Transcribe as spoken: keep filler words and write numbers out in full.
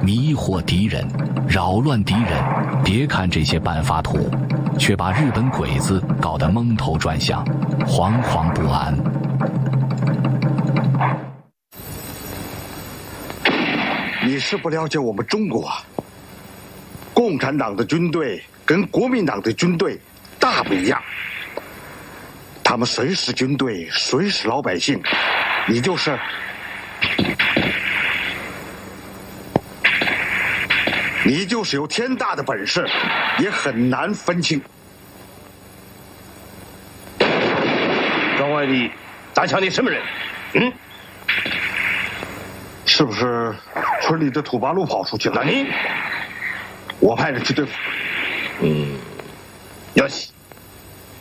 迷惑敌人，扰乱敌人。别看这些办法图，却把日本鬼子搞得蒙头转向，惶惶不安。 你是不了解我们中国啊，共产党的军队跟国民党的军队大不一样，他们谁是军队，谁是老百姓，你就是。你就是有天大的本事，也很难分清。 庄外的打枪的什么人？嗯， 是不是村里的土八路跑出去了？ 那你， 我派人去对付。 嗯，よし。